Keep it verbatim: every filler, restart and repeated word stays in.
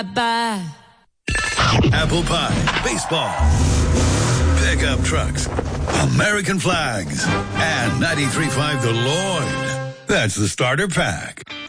Bye. Apple pie, baseball, pickup trucks, American flags, and ninety-three point five The Lloyd. That's the starter pack.